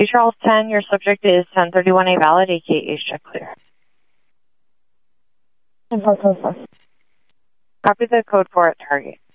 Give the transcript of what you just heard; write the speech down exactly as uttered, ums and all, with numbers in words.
Sea Charles ten, your subject is ten thirty-one A valid, A K H check clear. ten four four four. Copy the code for at target.